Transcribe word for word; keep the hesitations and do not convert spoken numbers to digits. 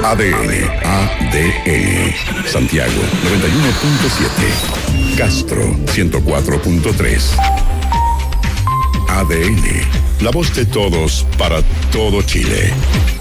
A D N, A D N. Santiago, noventa y uno punto siete. Castro, ciento cuatro punto tres. A D N, la voz de todos para todo Chile.